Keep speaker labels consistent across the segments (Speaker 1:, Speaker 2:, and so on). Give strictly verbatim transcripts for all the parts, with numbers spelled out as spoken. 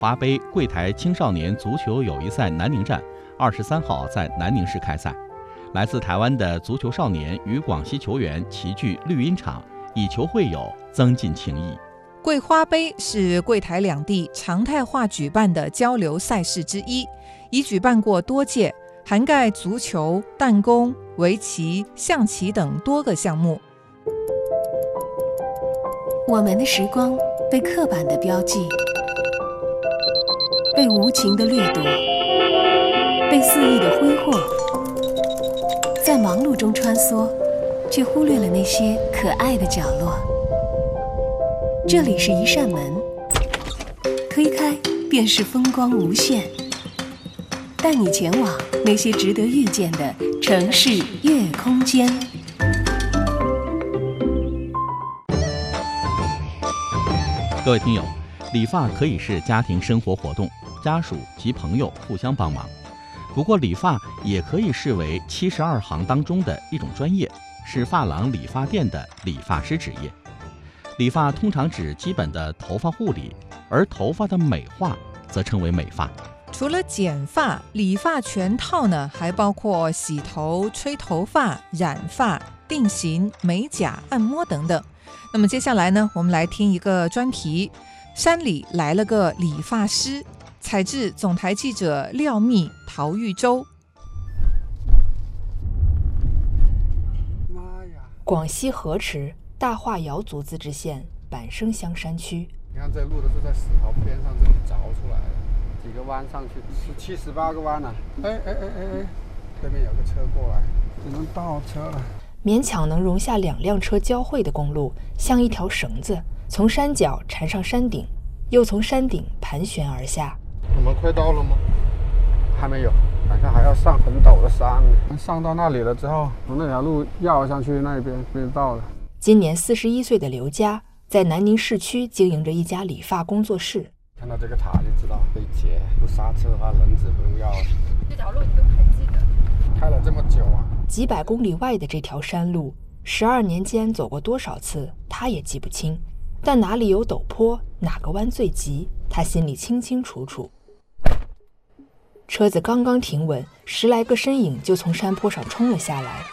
Speaker 1: 华杯柜台青少年足球友谊赛南宁站二十三号在南宁市开赛，来自台湾的足球少年与广西球员齐聚绿茵场，以球会友，增进情谊。
Speaker 2: 桂花杯是柜台两地常态化举办的交流赛事之一，已举办过多届，涵盖足球、弹弓、围棋、象棋等多个项目。
Speaker 3: 我们的时光被刻板的标记，被无情的掠夺，被肆意的挥霍，在忙碌中穿梭，却忽略了那些可爱的角落。这里是一扇门，推开便是风光无限，带你前往那些值得遇见的城市夜空间。
Speaker 1: 各位听友，理发可以是家庭生活活动，家属及朋友互相帮忙。不过理发也可以视为七十二行当中的一种专业，是发廊理发店的理发师职业。理发通常指基本的头发护理，而头发的美化则称为美发。
Speaker 2: 除了剪发，理发全套呢还包括洗头、吹头发、染发、定型、美甲、按摩等等。那么接下来呢，我们来听一个专题，山里来了个理发师，采自总台记者廖密、陶玉洲。
Speaker 4: 广西河池大化瑶族自治县板生乡山区，
Speaker 5: 你看这路都是在石头边上这里凿出来的，几个弯上去，十七十八个弯呢、啊。哎哎哎哎哎，这边有个车过来，只能倒车了。
Speaker 4: 勉强能容下两辆车交汇的公路，像一条绳子，从山脚缠上山顶，又从山顶盘旋而下。
Speaker 5: 我们快到了吗？还没有，好像还要上很陡的山。上到那里了之后，从那条路绕上去那边就到了。
Speaker 4: 今年四十一岁的刘佳在南宁市区经营着一家理发工作室。
Speaker 5: 看到这个塔就知道可以截，不刹车的话轮子不用要了。
Speaker 6: 这条路你都还记得？
Speaker 5: 开了这么久啊！
Speaker 4: 几百公里外的这条山路，十二年间走过多少次，他也记不清。但哪里有陡坡，哪个弯最急，他心里清清楚楚。车子刚刚停稳，十来个身影就从山坡上冲了下来。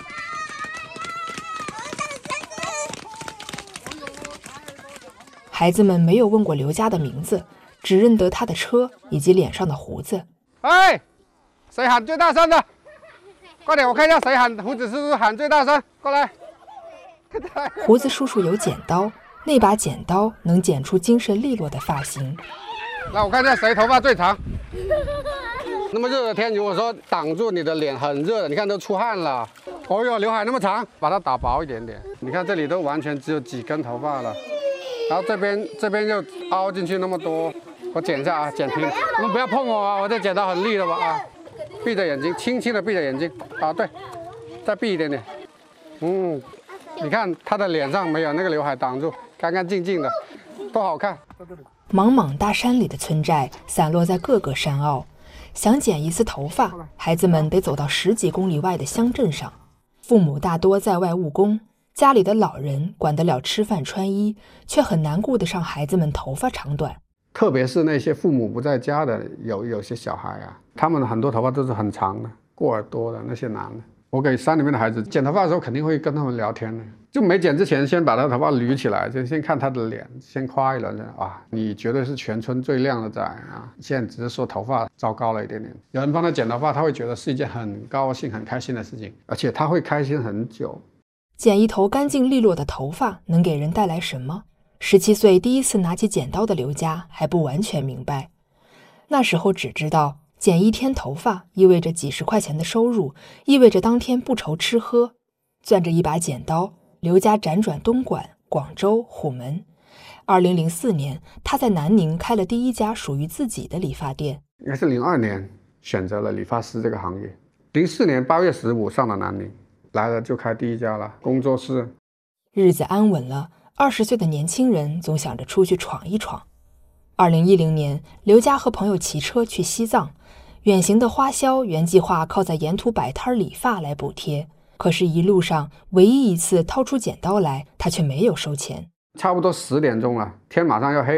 Speaker 4: 孩子们没有问过刘佳的名字，只认得他的车以及脸上的胡子。
Speaker 5: 哎，谁喊最大声的？快点，我看一下谁喊，胡子叔叔喊最大声，过来。
Speaker 4: 胡子叔叔有剪刀，那把剪刀能剪出精神利落的发型。
Speaker 5: 那我看一下谁头发最长。那么热的天，如果说挡住你的脸很热的，你看都出汗了。哦哟，刘海那么长，把它打薄一点点。你看这里都完全只有几根头发了，然后这边这边又凹进去那么多，我剪一下啊，剪平。你们不要碰我啊，我这剪刀很利的吧啊。闭着眼睛，轻轻的闭着眼睛啊，对，再闭一点点。嗯，你看他的脸上没有那个刘海挡住，干干净净的，多好看。
Speaker 4: 茫茫大山里的村寨散落在各个山坳，想剪一次头发，孩子们得走到十几公里外的乡镇上。父母大多在外务工，家里的老人管得了吃饭穿衣，却很难顾得上孩子们头发长短。
Speaker 5: 特别是那些父母不在家的，有有些小孩啊，他们很多头发都是很长的，过耳朵的那些男的。我给山里面的孩子剪头发的时候，肯定会跟他们聊天的。就没剪之前，先把他头发捋起来，就先看他的脸，先夸一轮啊，你绝对是全村最靓的仔啊！现在只是说头发糟糕了一点点，有人帮他剪头发，他会觉得是一件很高兴、很开心的事情，而且他会开心很久。
Speaker 4: 剪一头干净利落的头发能给人带来什么？十七岁第一次拿起剪刀的刘佳还不完全明白，那时候只知道剪一天头发意味着几十块钱的收入，意味着当天不愁吃喝。攥着一把剪刀，刘佳辗转东莞、广州、虎门。二零零四年，他在南宁开了第一家属于自己的理发店。
Speaker 5: 应该是零二年选择了理发师这个行业，零四年八月十五上了南宁，来了就开第一家了工作室。
Speaker 4: 日子安稳了。二十岁的年轻人总想着出去闯一闯。二零一零年，刘佳和朋友骑车去西藏，远行的花销原计划靠在沿途摆摊理发来补贴，可是一路上唯一一次掏出剪刀来，他却没有收钱。
Speaker 5: 差不多十点钟了，天马上要黑了，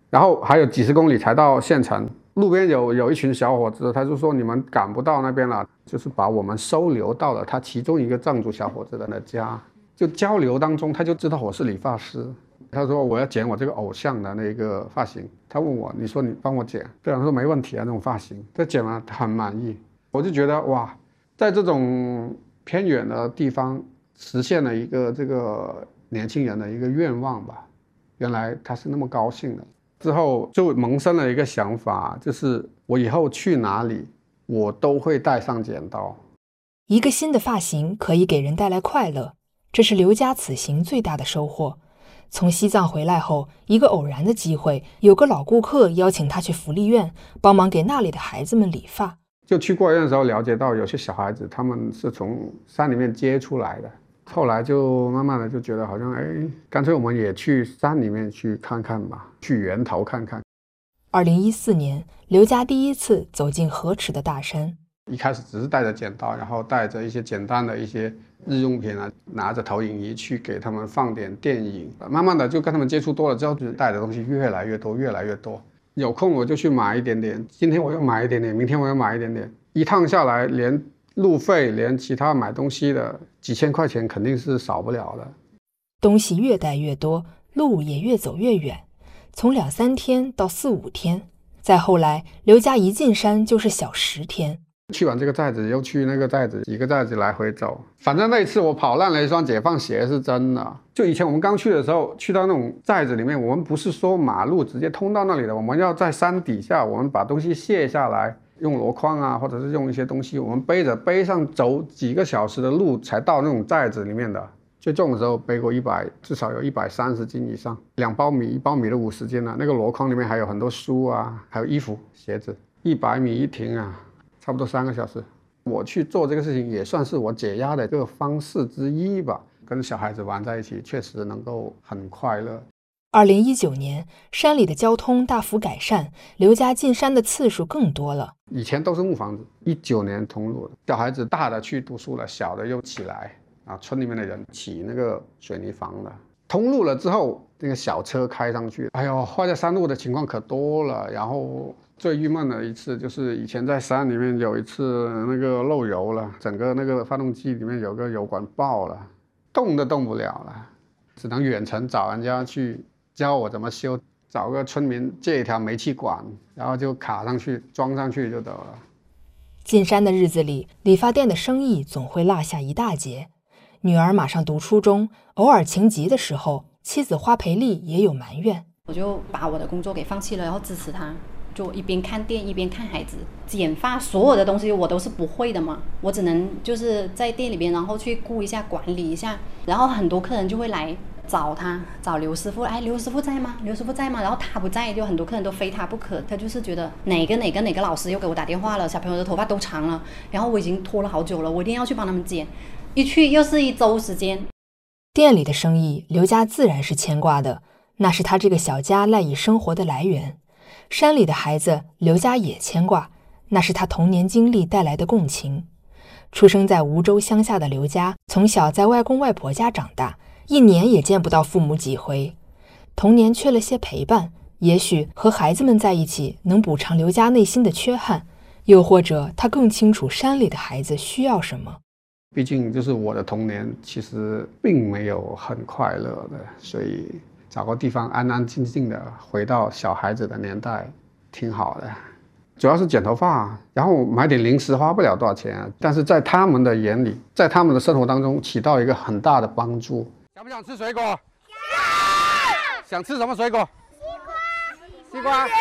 Speaker 5: 然后还有几十公里才到县城。路边有有一群小伙子，他就说你们赶不到那边了，就是把我们收留到了他其中一个藏族小伙子的家。就交流当中，他就知道我是理发师。他说我要剪我这个偶像的那个发型，他问我，你说你帮我剪，对方说没问题啊，那种发型，他剪完他很满意。我就觉得哇，在这种偏远的地方实现了一个这个年轻人的一个愿望吧，原来他是那么高兴的。之后就萌生了一个想法，就是我以后去哪里，我都会带上剪刀。
Speaker 4: 一个新的发型可以给人带来快乐，这是刘家此行最大的收获。从西藏回来后，一个偶然的机会，有个老顾客邀请他去福利院帮忙给那里的孩子们理发。
Speaker 5: 就去过院的时候了解到，有些小孩子他们是从山里面接出来的。后来就慢慢的就觉得好像，哎，干脆我们也去山里面去看看吧，去源头看看。
Speaker 4: 二零一四年，刘家第一次走进河池的大山。
Speaker 5: 一开始只是带着剪刀，然后带着一些简单的一些日用品啊，拿着投影仪去给他们放点电影。慢慢的就跟他们接触多了之后，就带的东西越来越多，越来越多。有空我就去买一点点，今天我又买一点点，明天我又买一点点，一趟下来连路费连其他买东西的几千块钱肯定是少不了的。
Speaker 4: 东西越带越多，路也越走越远，从两三天到四五天，再后来刘家一进山就是小十天。
Speaker 5: 去完这个寨子又去那个寨子，几个寨子来回走，反正那一次我跑烂了一双解放鞋是真的。就以前我们刚去的时候，去到那种寨子里面，我们不是说马路直接通到那里的，我们要在山底下，我们把东西卸下来，用箩筐啊，或者是用一些东西，我们背着背上走几个小时的路才到那种寨子里面的。最重的时候背过一百，至少有一百三十斤以上，两包米，一包米的五十斤啊。那个箩筐里面还有很多书啊，还有衣服、鞋子，一百米一停啊，差不多三个小时。我去做这个事情也算是我解压的一个方式之一吧。跟小孩子玩在一起，确实能够很快乐。
Speaker 4: 二零一九年，山里的交通大幅改善，刘家进山的次数更多了。
Speaker 5: 以前都是木房子，一九年通路了，小孩子大的去读书了，小的又起来啊，村里面的人起那个水泥房了。通路了之后，那个小车开上去，哎呦，坏在山路的情况可多了。然后最郁闷的一次就是以前在山里面有一次那个漏油了，整个那个发动机里面有个油管爆了，动都动不了了，只能远程找人家去教我怎么修，找个村民借一条煤气管，然后就卡上去装上去就得了。
Speaker 4: 进山的日子里，理发店的生意总会落下一大截。女儿马上读初中，偶尔情急的时候，妻子花培丽也有埋怨。
Speaker 7: 我就把我的工作给放弃了，然后支持她，就一边看店一边看孩子。剪发所有的东西我都是不会的嘛，我只能就是在店里边，然后去顾一下管理一下。然后很多客人就会来找他，找刘师傅，哎，刘师傅在吗？刘师傅在吗？然后他不在，就很多客人都非他不可。他就是觉得哪个哪个哪个老师又给我打电话了，小朋友的头发都长了，然后我已经拖了好久了，我一定要去帮他们剪。一去又是一周时间。
Speaker 4: 店里的生意，刘家自然是牵挂的，那是他这个小家赖以生活的来源。山里的孩子，刘家也牵挂，那是他童年经历带来的共情。出生在梧州乡下的刘家，从小在外公外婆家长大，一年也见不到父母几回。童年缺了些陪伴，也许和孩子们在一起能补偿刘家内心的缺憾，又或者他更清楚山里的孩子需要什么。
Speaker 5: 毕竟就是我的童年其实并没有很快乐的，所以找个地方安安静静的回到小孩子的年代挺好的。主要是剪头发，然后买点零食花不了多少钱啊，但是在他们的眼里，在他们的生活当中起到一个很大的帮助。想不想吃水果？想。想吃什么水果？西瓜。西瓜。西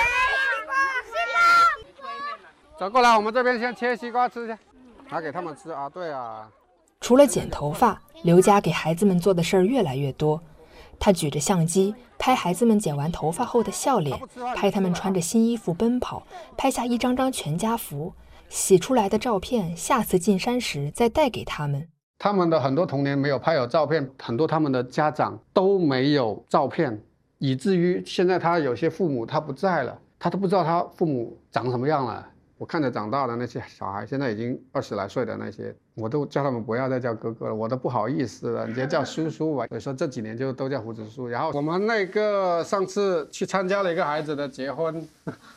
Speaker 5: 瓜。走过来，我们这边先切西瓜吃去，拿给他们吃啊。对啊。
Speaker 4: 除了剪头发，刘家给孩子们做的事儿越来越多。他举着相机拍孩子们剪完头发后的笑脸，拍他们穿着新衣服奔跑，拍下一张张全家福，洗出来的照片下次进山时再带给他们。
Speaker 5: 他们的很多童年没有拍有照片，很多他们的家长都没有照片，以至于现在他有些父母他不在了，他都不知道他父母长什么样了。 我看着长大的那些小孩，现在已经二十来岁的那些，我都叫他们不要再叫哥哥了，我都不好意思了，你直接叫叔叔吧。所以说这几年就都叫胡子叔。然后我们那个上次去参加了一个孩子的结婚，